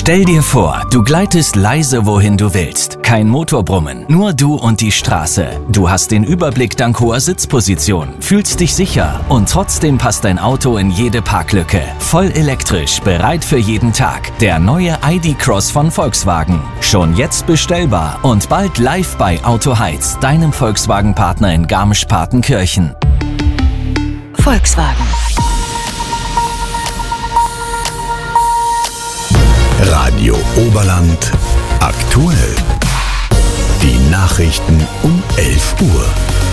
Stell dir vor, du gleitest leise wohin du willst. Kein Motorbrummen, nur du und die Straße. Du hast den Überblick dank hoher Sitzposition, fühlst dich sicher und trotzdem passt dein Auto in jede Parklücke. Voll elektrisch, bereit für jeden Tag. Der neue ID.Cross von Volkswagen. Schon jetzt bestellbar und bald live bei Autoheiz, deinem Volkswagen-Partner in Garmisch-Partenkirchen. Volkswagen. Radio Oberland aktuell. Die Nachrichten um 11 Uhr.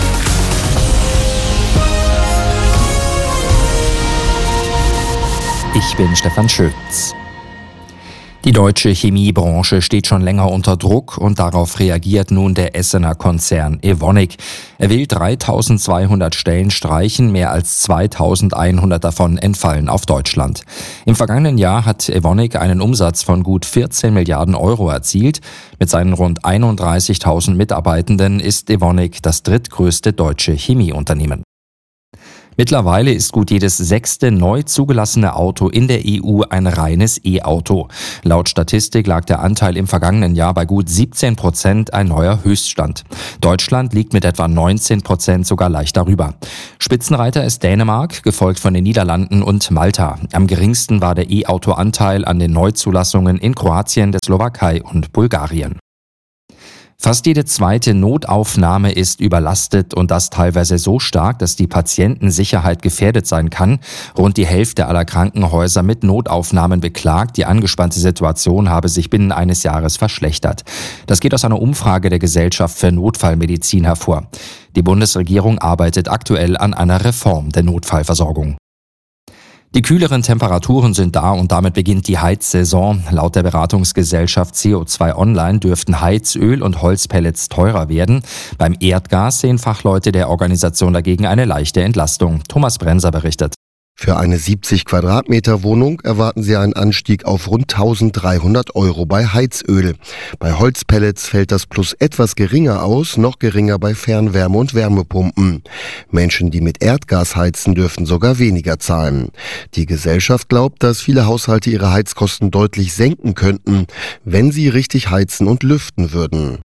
Ich bin Stefan Schütz. Die deutsche Chemiebranche steht schon länger unter Druck und darauf reagiert nun der Essener Konzern Evonik. Er will 3.200 Stellen streichen, mehr als 2.100 davon entfallen auf Deutschland. Im vergangenen Jahr hat Evonik einen Umsatz von gut 14 Milliarden Euro erzielt. Mit seinen rund 31.000 Mitarbeitenden ist Evonik das drittgrößte deutsche Chemieunternehmen. Mittlerweile ist gut jedes 6. neu zugelassene Auto in der EU ein reines E-Auto. Laut Statistik lag der Anteil im vergangenen Jahr bei gut 17%, ein neuer Höchststand. Deutschland liegt mit etwa 19% sogar leicht darüber. Spitzenreiter ist Dänemark, gefolgt von den Niederlanden und Malta. Am geringsten war der E-Auto-Anteil an den Neuzulassungen in Kroatien, der Slowakei und Bulgarien. Fast jede zweite Notaufnahme ist überlastet und das teilweise so stark, dass die Patientensicherheit gefährdet sein kann. Rund die Hälfte aller Krankenhäuser mit Notaufnahmen beklagt, die angespannte Situation habe sich binnen eines Jahres verschlechtert. Das geht aus einer Umfrage der Gesellschaft für Notfallmedizin hervor. Die Bundesregierung arbeitet aktuell an einer Reform der Notfallversorgung. Die kühleren Temperaturen sind da und damit beginnt die Heizsaison. Laut der Beratungsgesellschaft CO2 Online dürften Heizöl und Holzpellets teurer werden. Beim Erdgas sehen Fachleute der Organisation dagegen eine leichte Entlastung. Thomas Brenser berichtet. Für eine 70 Quadratmeter Wohnung erwarten Sie einen Anstieg auf rund 1.300 Euro bei Heizöl. Bei Holzpellets fällt das Plus etwas geringer aus, noch geringer bei Fernwärme- und Wärmepumpen. Menschen, die mit Erdgas heizen, dürfen sogar weniger zahlen. Die Gesellschaft glaubt, dass viele Haushalte ihre Heizkosten deutlich senken könnten, wenn sie richtig heizen und lüften würden.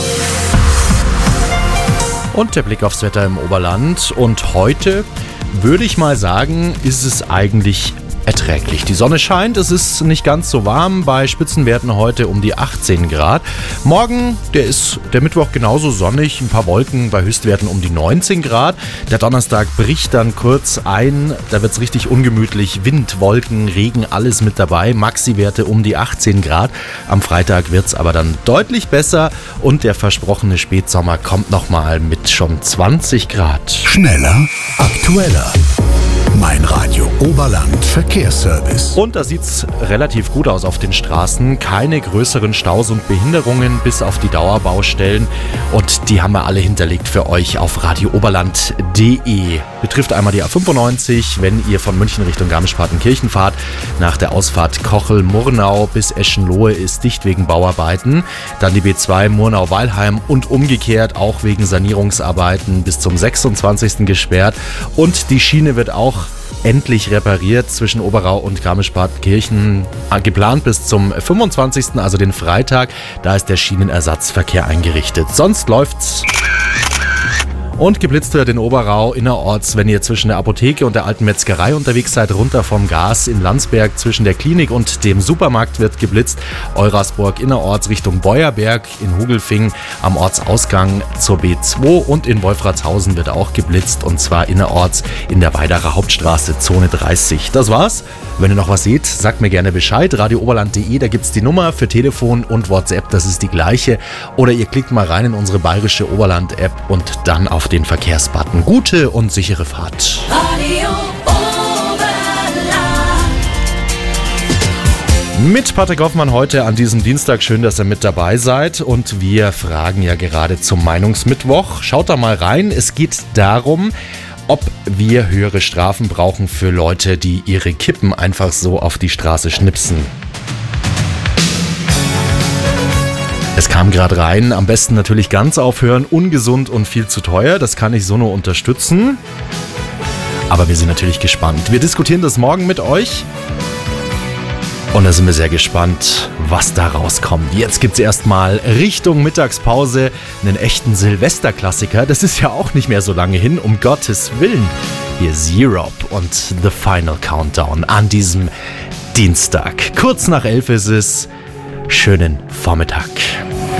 Und der Blick aufs Wetter im Oberland. Und heute würde ich mal sagen, ist es eigentlich erträglich. Die Sonne scheint, es ist nicht ganz so warm, bei Spitzenwerten heute um die 18 Grad. Morgen, der Mittwoch genauso sonnig, ein paar Wolken bei Höchstwerten um die 19 Grad. Der Donnerstag bricht dann kurz ein, da wird es richtig ungemütlich. Wind, Wolken, Regen, alles mit dabei. Maxi-Werte um die 18 Grad. Am Freitag wird es aber dann deutlich besser und der versprochene Spätsommer kommt nochmal mit schon 20 Grad. Schneller, aktueller. Mein Radio Oberland Verkehrsservice. Und da sieht's relativ gut aus auf den Straßen. Keine größeren Staus und Behinderungen bis auf die Dauerbaustellen. Und die haben wir alle hinterlegt für euch auf radiooberland.de. Betrifft einmal die A95, wenn ihr von München Richtung Garmisch-Partenkirchen fahrt. Nach der Ausfahrt Kochel-Murnau bis Eschenlohe ist dicht wegen Bauarbeiten. Dann die B2 Murnau-Weilheim und umgekehrt auch wegen Sanierungsarbeiten bis zum 26. gesperrt. Und die Schiene wird auch endlich repariert zwischen Oberau und Garmisch-Partenkirchen, geplant bis zum 25., also den Freitag. Da ist der Schienenersatzverkehr eingerichtet. Sonst läuft's. Und geblitzt wird in Oberau innerorts, wenn ihr zwischen der Apotheke und der alten Metzgerei unterwegs seid, runter vom Gas in Landsberg zwischen der Klinik und dem Supermarkt wird geblitzt. Eurasburg innerorts Richtung Beuerberg, in Hugelfing am Ortsausgang zur B2 und in Wolfratshausen wird auch geblitzt und zwar innerorts in der Weiderer Hauptstraße, Zone 30. Das war's. Wenn ihr noch was seht, sagt mir gerne Bescheid. radiooberland.de, da gibt's die Nummer für Telefon und WhatsApp, das ist die gleiche. Oder ihr klickt mal rein in unsere bayerische Oberland-App und dann auf den Verkehrsbutton. Gute und sichere Fahrt. Radio Oberland. Mit Patrick Hoffmann heute an diesem Dienstag. Schön, dass ihr mit dabei seid. Und wir fragen ja gerade zum Meinungsmittwoch. Schaut da mal rein. Es geht darum, ob wir höhere Strafen brauchen für Leute, die ihre Kippen einfach so auf die Straße schnipsen. Es kam gerade rein, am besten natürlich ganz aufhören, ungesund und viel zu teuer. Das kann ich so nur unterstützen. Aber wir sind natürlich gespannt. Wir diskutieren das morgen mit euch. Und da sind wir sehr gespannt, was da rauskommt. Jetzt gibt's erstmal Richtung Mittagspause einen echten Silvesterklassiker. Das ist ja auch nicht mehr so lange hin, um Gottes Willen. Hier ist Europe und The Final Countdown an diesem Dienstag. Kurz nach 11 ist es. Schönen Vormittag.